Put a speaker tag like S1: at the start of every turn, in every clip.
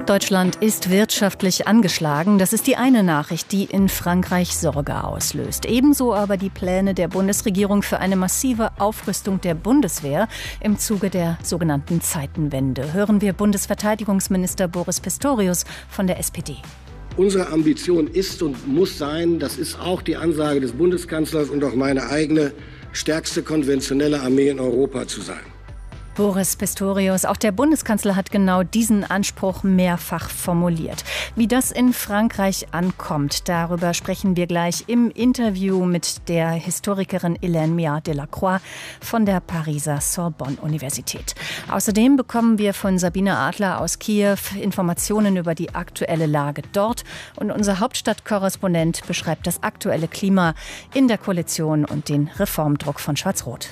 S1: Deutschland ist wirtschaftlich angeschlagen. Das ist die eine Nachricht, die in Frankreich Sorge auslöst. Ebenso aber die Pläne der Bundesregierung für eine massive Aufrüstung der Bundeswehr im Zuge der sogenannten Zeitenwende. Hören wir Bundesverteidigungsminister Boris Pistorius von der SPD.
S2: Unsere Ambition ist und muss sein, das ist auch die Ansage des Bundeskanzlers und auch meine eigene, stärkste konventionelle Armee in Europa zu sein.
S1: Boris Pistorius, auch der Bundeskanzler hat genau diesen Anspruch mehrfach formuliert. Wie das in Frankreich ankommt, darüber sprechen wir gleich im Interview mit der Historikerin Hélène Miard de la Croix von der Pariser Sorbonne-Universität. Außerdem bekommen wir von Sabine Adler aus Kiew Informationen über die aktuelle Lage dort. Und unser Hauptstadtkorrespondent beschreibt das aktuelle Klima in der Koalition und den Reformdruck von Schwarz-Rot.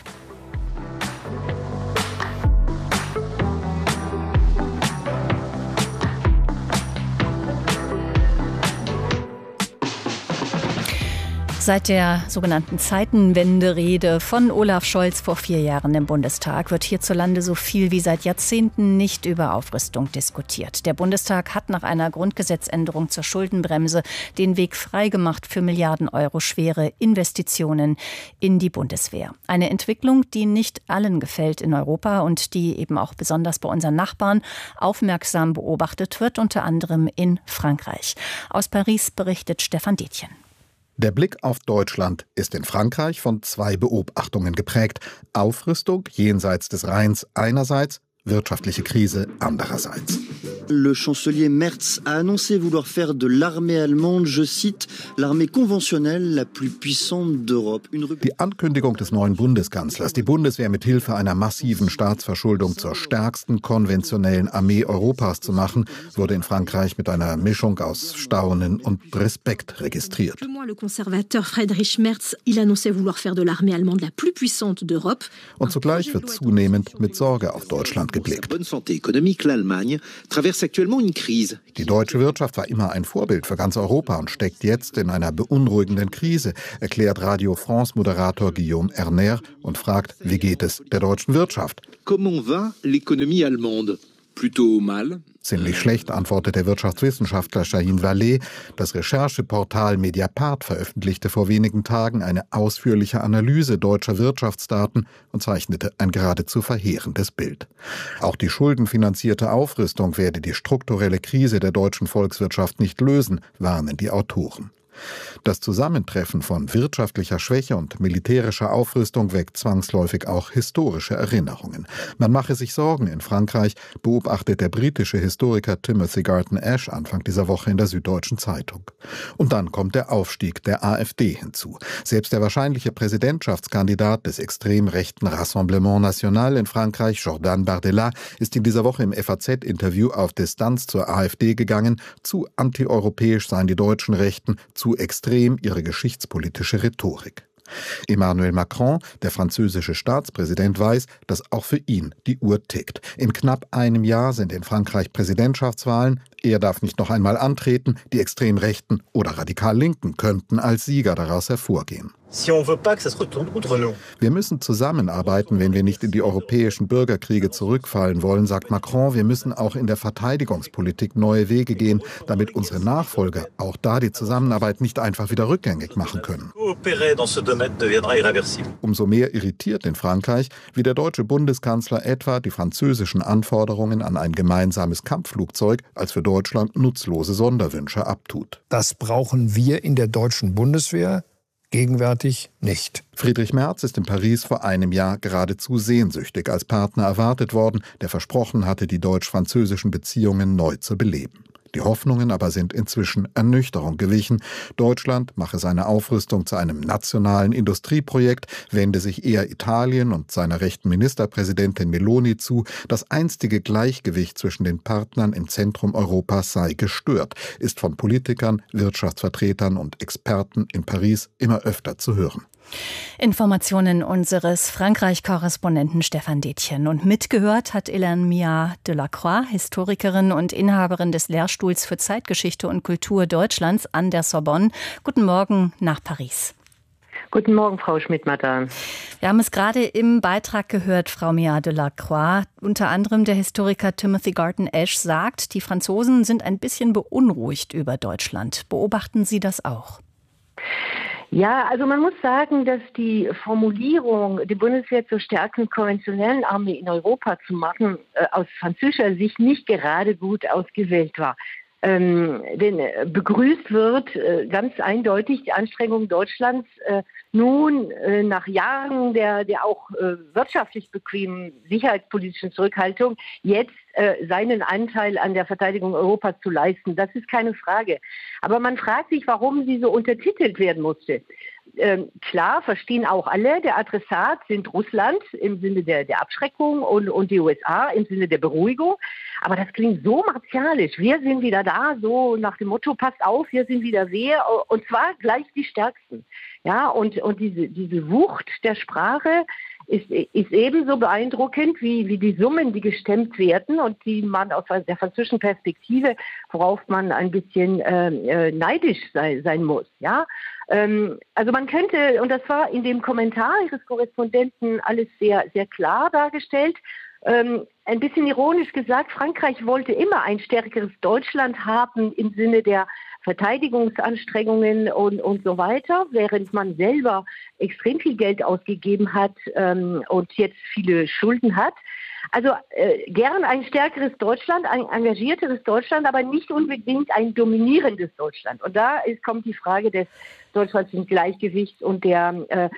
S1: Seit der sogenannten Zeitenwende-Rede von Olaf Scholz vor 4 Jahren im Bundestag wird hierzulande so viel wie seit Jahrzehnten nicht über Aufrüstung diskutiert. Der Bundestag hat nach einer Grundgesetzänderung zur Schuldenbremse den Weg freigemacht für Milliarden Euro schwere Investitionen in die Bundeswehr. Eine Entwicklung, die nicht allen gefällt in Europa und die eben auch besonders bei unseren Nachbarn aufmerksam beobachtet wird, unter anderem in Frankreich. Aus Paris berichtet Stefan Detjen.
S3: Der Blick auf Deutschland ist in Frankreich von 2 Beobachtungen geprägt. Aufrüstung jenseits des Rheins einerseits, wirtschaftliche Krise andererseits.
S4: Le chancelier Merz a annoncé vouloir faire de l'armée allemande, je cite, l'armée conventionnelle la plus puissante d'Europe.
S3: Die Ankündigung des neuen Bundeskanzlers, die Bundeswehr mit Hilfe einer massiven Staatsverschuldung zur stärksten konventionellen Armee Europas zu machen, wurde in Frankreich mit einer Mischung aus Staunen und Respekt registriert.
S5: Le conservateur Friedrich Merz, il annonçait vouloir faire de l'armée allemande la plus puissante d'Europe.
S3: Und zugleich wird zunehmend mit Sorge auf Deutschland geblickt. Die deutsche Wirtschaft war immer ein Vorbild für ganz Europa und steckt jetzt in einer beunruhigenden Krise, erklärt Radio France-Moderator Guillaume Erner und fragt, wie geht es der deutschen Wirtschaft?
S6: Comment va l'économie allemande? Plutôt mal.
S3: Ziemlich schlecht, antwortet der Wirtschaftswissenschaftler Shahin Vallée. Das Rechercheportal Mediapart veröffentlichte vor wenigen Tagen eine ausführliche Analyse deutscher Wirtschaftsdaten und zeichnete ein geradezu verheerendes Bild. Auch die schuldenfinanzierte Aufrüstung werde die strukturelle Krise der deutschen Volkswirtschaft nicht lösen, warnen die Autoren. Das Zusammentreffen von wirtschaftlicher Schwäche und militärischer Aufrüstung weckt zwangsläufig auch historische Erinnerungen. Man mache sich Sorgen in Frankreich, beobachtet der britische Historiker Timothy Garton Ash Anfang dieser Woche in der Süddeutschen Zeitung. Und dann kommt der Aufstieg der AfD hinzu. Selbst der wahrscheinliche Präsidentschaftskandidat des extrem rechten Rassemblement National in Frankreich, Jordan Bardella, ist in dieser Woche im FAZ-Interview auf Distanz zur AfD gegangen. Zu antieuropäisch seien die deutschen Rechten, zu extrem ihre geschichtspolitische Rhetorik. Emmanuel Macron, der französische Staatspräsident, weiß, dass auch für ihn die Uhr tickt. In knapp einem Jahr sind in Frankreich Präsidentschaftswahlen. Er darf nicht noch einmal antreten. Die extrem Rechten oder radikal Linken könnten als Sieger daraus hervorgehen. Wir müssen zusammenarbeiten, wenn wir nicht in die europäischen Bürgerkriege zurückfallen wollen, sagt Macron. Wir müssen auch in der Verteidigungspolitik neue Wege gehen, damit unsere Nachfolger auch da die Zusammenarbeit nicht einfach wieder rückgängig machen können. Umso mehr irritiert in Frankreich, wie der deutsche Bundeskanzler etwa die französischen Anforderungen an ein gemeinsames Kampfflugzeug als für Deutschland nutzlose Sonderwünsche abtut.
S7: Das brauchen wir in der deutschen Bundeswehr gegenwärtig nicht.
S3: Friedrich Merz ist in Paris vor einem Jahr geradezu sehnsüchtig als Partner erwartet worden, der versprochen hatte, die deutsch-französischen Beziehungen neu zu beleben. Die Hoffnungen aber sind inzwischen Ernüchterung gewichen. Deutschland mache seine Aufrüstung zu einem nationalen Industrieprojekt, wende sich eher Italien und seiner rechten Ministerpräsidentin Meloni zu. Das einstige Gleichgewicht zwischen den Partnern im Zentrum Europas sei gestört, ist von Politikern, Wirtschaftsvertretern und Experten in Paris immer öfter zu hören.
S1: Informationen unseres Frankreich-Korrespondenten Stefan Detjen. Und mitgehört hat Hélène Miard de la Croix, Historikerin und Inhaberin des Lehrstuhls für Zeitgeschichte und Kultur Deutschlands an der Sorbonne. Guten Morgen nach Paris.
S8: Guten Morgen, Frau Schmidt-Mattern.
S1: Wir haben es gerade im Beitrag gehört, Frau Mia Delacroix. Unter anderem der Historiker Timothy Garton Ash sagt, die Franzosen sind ein bisschen beunruhigt über Deutschland. Beobachten Sie das auch?
S8: Ja, also man muss sagen, dass die Formulierung, die Bundeswehr zur stärksten konventionellen Armee in Europa zu machen, aus französischer Sicht nicht gerade gut ausgewählt war. Denn begrüßt wird ganz eindeutig die Anstrengung Deutschlands, nun nach Jahren der auch wirtschaftlich bequemen sicherheitspolitischen Zurückhaltung jetzt seinen Anteil an der Verteidigung Europas zu leisten. Das ist keine Frage. Aber man fragt sich, warum sie so untertitelt werden musste. Klar, verstehen auch alle, der Adressat sind Russland im Sinne der Abschreckung und die USA im Sinne der Beruhigung. Aber das klingt so martialisch. Wir sind wieder da, so nach dem Motto, passt auf, wir sind wieder wer, und zwar gleich die Stärksten. Ja, und diese Wucht der Sprache ist ebenso beeindruckend wie die Summen, die gestemmt werden und die man aus der französischen Perspektive, worauf man ein bisschen neidisch sein muss. Ja, also man könnte, und das war in dem Kommentar Ihres Korrespondenten alles sehr, sehr klar dargestellt, ein bisschen ironisch gesagt, Frankreich wollte immer ein stärkeres Deutschland haben im Sinne der Verteidigungsanstrengungen und so weiter, während man selber extrem viel Geld ausgegeben hat und jetzt viele Schulden hat. Also gern ein stärkeres Deutschland, ein engagierteres Deutschland, aber nicht unbedingt ein dominierendes Deutschland. Und da kommt die Frage des Deutschlands im Gleichgewicht und der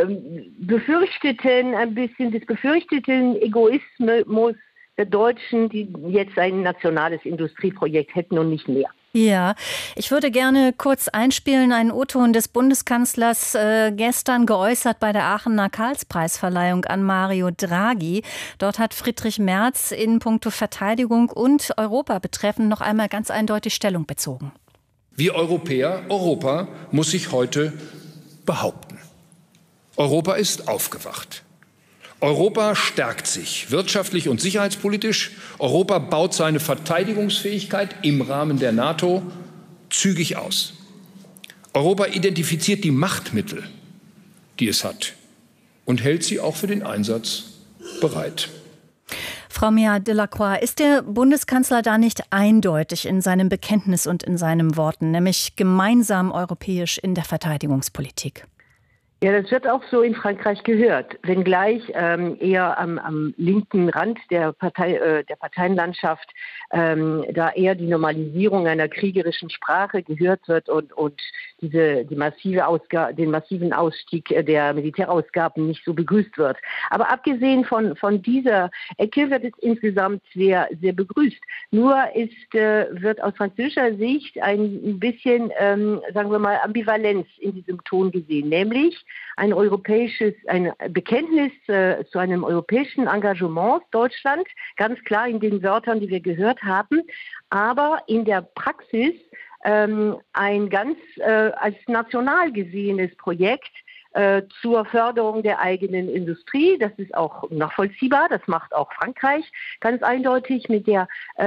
S8: des befürchteten Egoismus der Deutschen, die jetzt ein nationales Industrieprojekt hätten und nicht mehr.
S1: Ja, ich würde gerne kurz einspielen, einen O-Ton des Bundeskanzlers gestern geäußert bei der Aachener Karlspreisverleihung an Mario Draghi. Dort hat Friedrich Merz in puncto Verteidigung und Europa betreffend noch einmal ganz eindeutig Stellung bezogen.
S9: Wir Europäer, Europa muss sich heute behaupten. Europa ist aufgewacht. Europa stärkt sich wirtschaftlich und sicherheitspolitisch. Europa baut seine Verteidigungsfähigkeit im Rahmen der NATO zügig aus. Europa identifiziert die Machtmittel, die es hat, und hält sie auch für den Einsatz bereit.
S1: Frau Mia Delacroix, ist der Bundeskanzler da nicht eindeutig in seinem Bekenntnis und in seinen Worten, nämlich gemeinsam europäisch in der Verteidigungspolitik?
S8: Ja, das wird auch so in Frankreich gehört, wenngleich eher am linken Rand der Parteienlandschaft da eher die Normalisierung einer kriegerischen Sprache gehört wird und den massiven Ausstieg der Militärausgaben nicht so begrüßt wird. Aber abgesehen von dieser Ecke wird es insgesamt sehr, sehr begrüßt. Nur wird aus französischer Sicht ein bisschen, sagen wir mal, Ambivalenz in diesem Ton gesehen, nämlich ein Bekenntnis zu einem europäischen Engagement Deutschland, ganz klar in den Wörtern, die wir gehört haben, aber in der Praxis ein ganz als national gesehenes Projekt zur Förderung der eigenen Industrie. Das ist auch nachvollziehbar. Das macht auch Frankreich ganz eindeutig mit der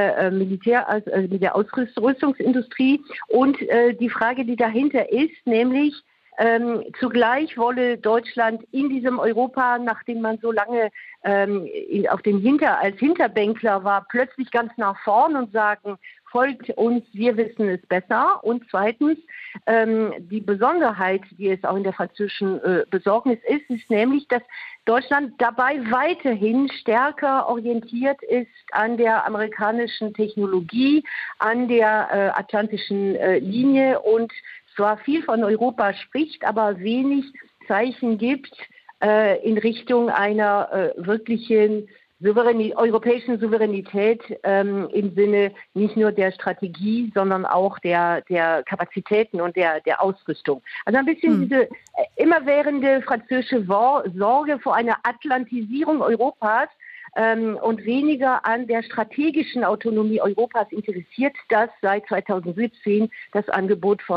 S8: mit der Rüstungsindustrie. Und die Frage, die dahinter ist, nämlich zugleich wolle Deutschland in diesem Europa, nachdem man so lange als Hinterbänkler war, plötzlich ganz nach vorn und sagen, folgt uns, wir wissen es besser. Und zweitens, die Besonderheit, die es auch in der französischen Besorgnis ist nämlich, dass Deutschland dabei weiterhin stärker orientiert ist an der amerikanischen Technologie, an der atlantischen Linie und zwar viel von Europa spricht, aber wenig Zeichen gibt in Richtung einer wirklichen europäischen Souveränität im Sinne nicht nur der Strategie, sondern auch der Kapazitäten und der Ausrüstung. Also ein bisschen diese immerwährende französische Sorge vor einer Atlantisierung Europas und weniger an der strategischen Autonomie Europas interessiert, das seit 2017 das Angebot von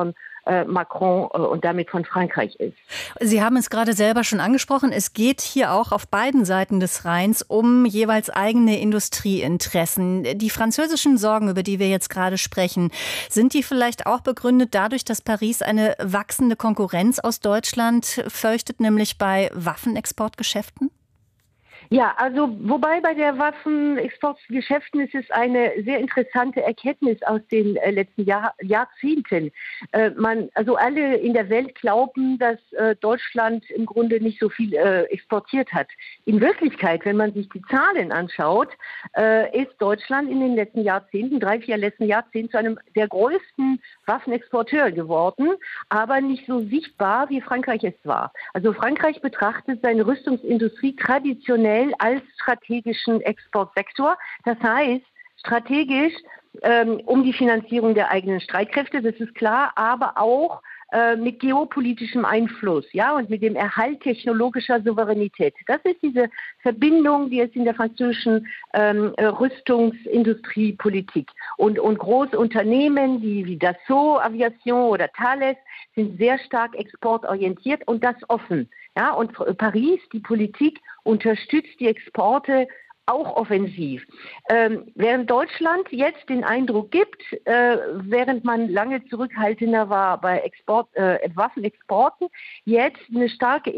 S8: Macron und damit von Frankreich ist.
S1: Sie haben es gerade selber schon angesprochen. Es geht hier auch auf beiden Seiten des Rheins um jeweils eigene Industrieinteressen. Die französischen Sorgen, über die wir jetzt gerade sprechen, sind die vielleicht auch begründet dadurch, dass Paris eine wachsende Konkurrenz aus Deutschland fürchtet, nämlich bei Waffenexportgeschäften?
S8: Ja, also wobei bei der Waffenexportgeschäften ist es eine sehr interessante Erkenntnis aus den letzten Jahrzehnten. Also alle in der Welt glauben, dass Deutschland im Grunde nicht so viel exportiert hat. In Wirklichkeit, wenn man sich die Zahlen anschaut, ist Deutschland in den letzten Jahrzehnten, 3-4 letzten Jahrzehnten, zu einem der größten Waffenexporteur geworden, aber nicht so sichtbar, wie Frankreich es war. Also Frankreich betrachtet seine Rüstungsindustrie traditionell als strategischen Exportsektor. Das heißt, strategisch um die Finanzierung der eigenen Streitkräfte, das ist klar, aber auch mit geopolitischem Einfluss, ja, und mit dem Erhalt technologischer Souveränität. Das ist diese Verbindung, die es in der französischen Rüstungsindustriepolitik und große Unternehmen wie Dassault Aviation oder Thales sind sehr stark exportorientiert und das offen. Ja, und Paris, die Politik, unterstützt die Exporte auch offensiv. Während Deutschland jetzt den Eindruck gibt, während man lange zurückhaltender war bei Waffenexporten, jetzt eine starke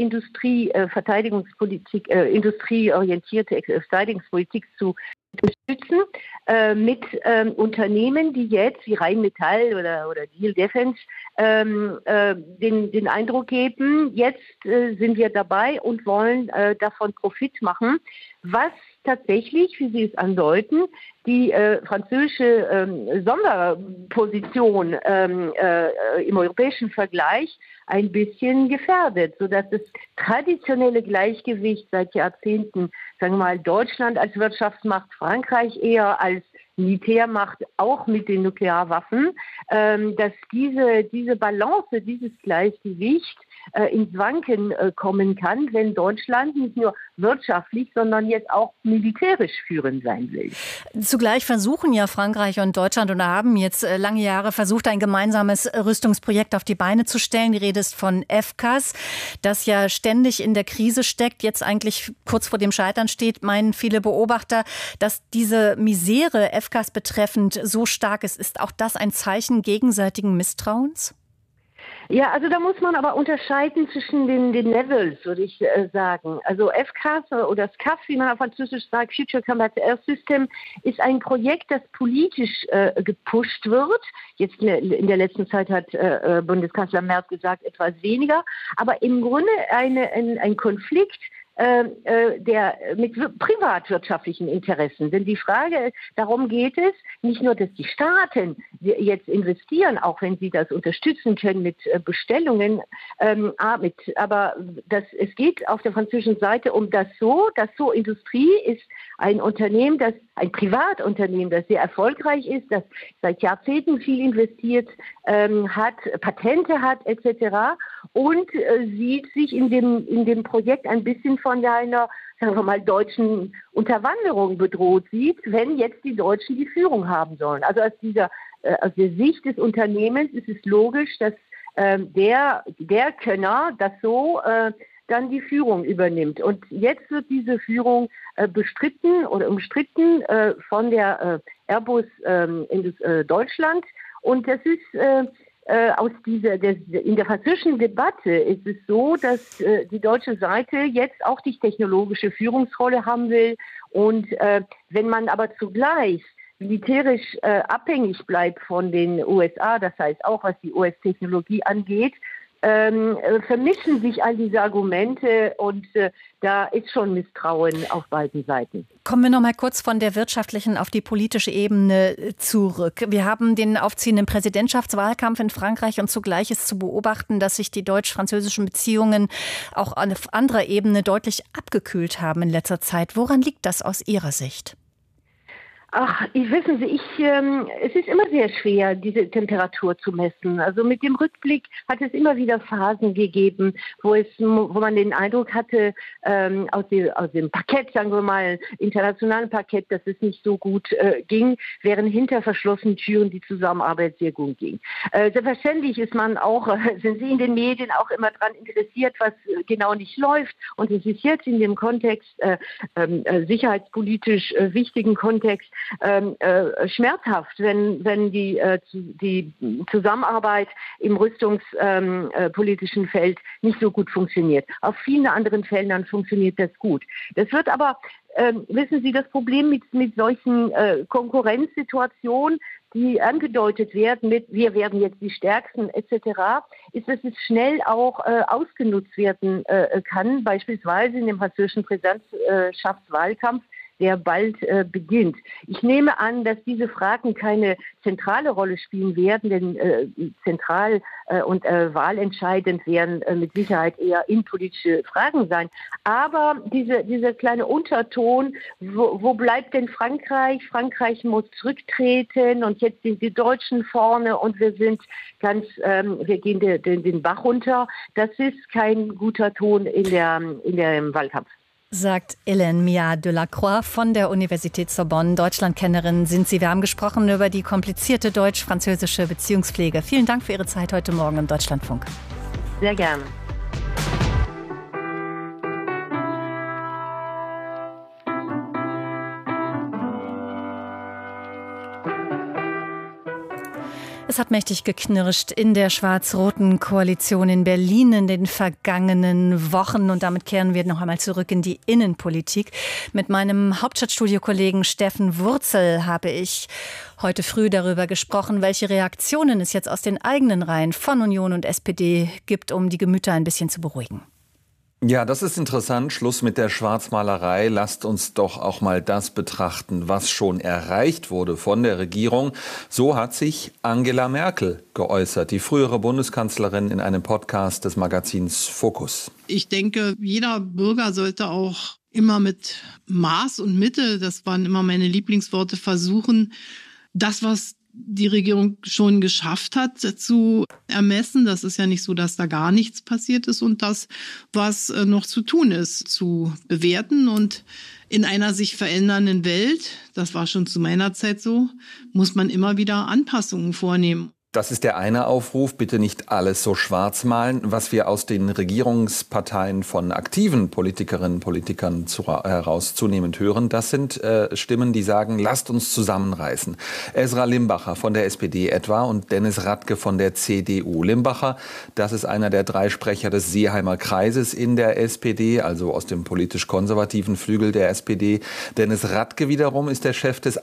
S8: industrieorientierte Verteidigungspolitik zu unterstützen mit Unternehmen, die jetzt wie Rheinmetall oder Deal Defense den Eindruck geben, jetzt sind wir dabei und wollen davon Profit machen, was tatsächlich, wie Sie es andeuten, die französische Sonderposition im europäischen Vergleich ein bisschen gefährdet, sodass das traditionelle Gleichgewicht seit Jahrzehnten, sagen wir mal, Deutschland als Wirtschaftsmacht, Frankreich eher als Militärmacht, auch mit den Nuklearwaffen, dass diese Balance, dieses Gleichgewicht ins Wanken kommen kann, wenn Deutschland nicht nur wirtschaftlich, sondern jetzt auch militärisch führend sein will.
S1: Zugleich versuchen ja Frankreich und Deutschland oder haben jetzt lange Jahre versucht, ein gemeinsames Rüstungsprojekt auf die Beine zu stellen. Die Rede ist von FCAS, das ja ständig in der Krise steckt, jetzt eigentlich kurz vor dem Scheitern steht, meinen viele Beobachter, dass diese Misere FCAS betreffend so stark ist. Ist auch das ein Zeichen gegenseitigen Misstrauens?
S8: Ja, also da muss man aber unterscheiden zwischen den Levels, würde ich sagen. Also FCAS oder SCAF, wie man auf Französisch sagt, Future Combat Air System, ist ein Projekt, das politisch gepusht wird. Jetzt in der letzten Zeit hat Bundeskanzler Merz gesagt, etwas weniger. Aber im Grunde ein Konflikt, der mit privatwirtschaftlichen Interessen. Denn die Frage, darum geht es, nicht nur, dass die Staaten jetzt investieren, auch wenn sie das unterstützen können mit Bestellungen, aber es geht auf der französischen Seite um Dassault. Dassault Industrie ist ein Privatunternehmen, das sehr erfolgreich ist, das seit Jahrzehnten viel investiert hat, Patente hat etc. und sieht sich in dem Projekt ein bisschen von einer, sagen wir mal, deutschen Unterwanderung bedroht sieht, wenn jetzt die Deutschen die Führung haben sollen. Also aus der Sicht des Unternehmens ist es logisch, dass der Könner das so dann die Führung übernimmt. Und jetzt wird diese Führung bestritten oder umstritten von der Airbus Deutschland. Und das ist in der französischen Debatte ist es so, dass die deutsche Seite jetzt auch die technologische Führungsrolle haben will. Und wenn man aber zugleich militärisch abhängig bleibt von den USA, das heißt auch, was die US-Technologie angeht, vermischen sich all diese Argumente und da ist schon Misstrauen auf beiden Seiten.
S1: Kommen wir noch mal kurz von der wirtschaftlichen auf die politische Ebene zurück. Wir haben den aufziehenden Präsidentschaftswahlkampf in Frankreich und zugleich ist zu beobachten, dass sich die deutsch-französischen Beziehungen auch auf anderer Ebene deutlich abgekühlt haben in letzter Zeit. Woran liegt das aus Ihrer Sicht?
S8: Wissen Sie, es ist immer sehr schwer, diese Temperatur zu messen. Also mit dem Rückblick hat es immer wieder Phasen gegeben, wo man den Eindruck hatte, aus dem Parkett, sagen wir mal, internationalen Parkett, dass es nicht so gut ging, während hinter verschlossenen Türen die Zusammenarbeit sehr gut ging. Selbstverständlich sind Sie in den Medien auch immer daran interessiert, was genau nicht läuft. Und es ist jetzt in dem Kontext, sicherheitspolitisch wichtigen Kontext, schmerzhaft, wenn die Zusammenarbeit im rüstungspolitischen Feld nicht so gut funktioniert. Auf vielen anderen Feldern funktioniert das gut. Das wird aber, wissen Sie, das Problem mit solchen Konkurrenzsituationen, die angedeutet werden mit, wir werden jetzt die Stärksten etc., ist, dass es schnell auch ausgenutzt werden kann, beispielsweise in dem französischen Präsidentschaftswahlkampf, der bald beginnt. Ich nehme an, dass diese Fragen keine zentrale Rolle spielen werden, denn zentral und wahlentscheidend werden mit Sicherheit eher innenpolitische Fragen sein. Aber dieser kleine Unterton, wo bleibt denn Frankreich? Frankreich muss zurücktreten und jetzt sind die Deutschen vorne und wir gehen den Bach runter. Das ist kein guter Ton in dem Wahlkampf.
S1: Sagt Hélène Miat-Delacroix von der Universität Sorbonne. Deutschlandkennerin sind Sie. Wir haben gesprochen über die komplizierte deutsch-französische Beziehungspflege. Vielen Dank für Ihre Zeit heute Morgen im Deutschlandfunk.
S8: Sehr gerne.
S1: Es hat mächtig geknirscht in der schwarz-roten Koalition in Berlin in den vergangenen Wochen. Und damit kehren wir noch einmal zurück in die Innenpolitik. Mit meinem Hauptstadtstudio-Kollegen Steffen Wurzel habe ich heute früh darüber gesprochen, welche Reaktionen es jetzt aus den eigenen Reihen von Union und SPD gibt, um die Gemüter ein bisschen zu beruhigen.
S10: Ja, das ist interessant. Schluss mit der Schwarzmalerei. Lasst uns doch auch mal das betrachten, was schon erreicht wurde von der Regierung. So hat sich Angela Merkel geäußert, die frühere Bundeskanzlerin, in einem Podcast des Magazins Focus.
S11: Ich denke, jeder Bürger sollte auch immer mit Maß und Mitte, das waren immer meine Lieblingsworte, versuchen, das, was die Regierung schon geschafft hat, zu ermessen. Das ist ja nicht so, dass da gar nichts passiert ist, und das, was noch zu tun ist, zu bewerten. Und in einer sich verändernden Welt, das war schon zu meiner Zeit so, muss man immer wieder Anpassungen vornehmen.
S10: Das ist der eine Aufruf, bitte nicht alles so schwarz malen. Was wir aus den Regierungsparteien von aktiven Politikerinnen und Politikern heraus zunehmend hören, das sind Stimmen, die sagen, lasst uns zusammenreißen. Esra Limbacher von der SPD etwa und Dennis Radke von der CDU. Limbacher, das ist einer der 3 Sprecher des Seeheimer Kreises in der SPD, also aus dem politisch-konservativen Flügel der SPD. Dennis Radke wiederum ist der Chef des